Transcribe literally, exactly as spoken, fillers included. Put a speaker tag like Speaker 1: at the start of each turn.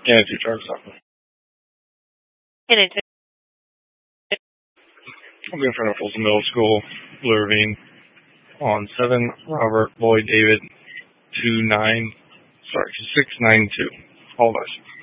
Speaker 1: Yeah, two trucks off.
Speaker 2: And it's
Speaker 1: I'll be in front of Folsom Middle School, Blue Ravine, on seven Robert Boyd David two nine, sorry, six nine two. All of us.